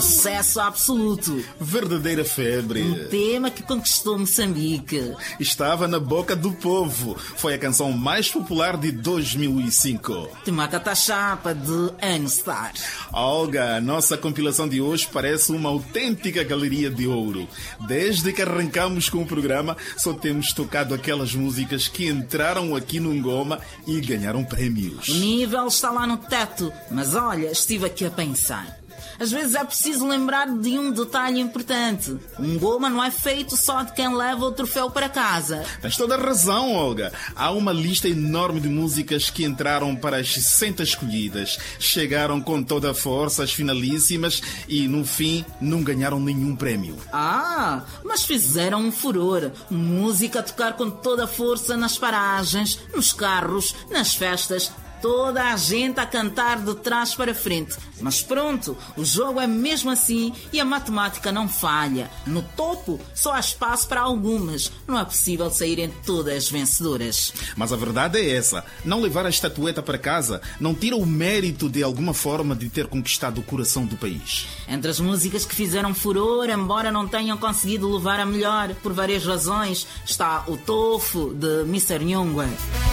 Sucesso absoluto. Verdadeira febre. Um tema que conquistou Moçambique. Estava na boca do povo. Foi a canção mais popular de 2005. Te mata a chapa de Anostar. Olga, a nossa compilação de hoje parece uma autêntica galeria de ouro. Desde que arrancamos com o programa, só temos tocado aquelas músicas que entraram aqui no Ngoma e ganharam prémios. O nível está lá no teto, mas olha, estive aqui a pensar. Às vezes é preciso lembrar de um detalhe importante. Um Ngoma não é feito só de quem leva o troféu para casa. Tens toda a razão, Olga. Há uma lista enorme de músicas que entraram para as 60 escolhidas. Chegaram com toda a força às finalíssimas e, no fim, não ganharam nenhum prémio. Ah, mas fizeram um furor. Música a tocar com toda a força nas paragens, nos carros, nas festas. Toda a gente a cantar de trás para frente. Mas pronto, o jogo é mesmo assim e a matemática não falha. No topo só há espaço para algumas. Não é possível saírem todas vencedoras. Mas a verdade é essa. Não levar a estatueta para casa não tira o mérito de alguma forma de ter conquistado o coração do país. Entre as músicas que fizeram furor, embora não tenham conseguido levar a melhor por várias razões, está o Tofu de Mr. Nyungwe.